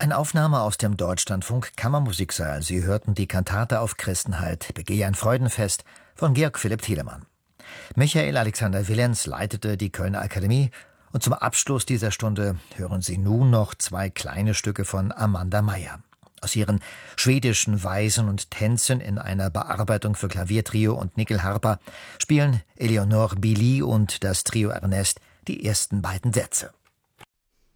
Eine Aufnahme aus dem Deutschlandfunk Kammermusiksaal. Sie hörten die Kantate auf Christenheit, Begeh ein Freudenfest von Georg Philipp Thielemann. Michael Alexander Willens leitete die Kölner Akademie und zum Abschluss dieser Stunde hören Sie nun noch 2 kleine Stücke von Amanda Meyer. Aus ihren schwedischen Weisen und Tänzen in einer Bearbeitung für Klaviertrio und Nickelharper spielen Eleonore Billy und das Trio Ernest die ersten beiden Sätze.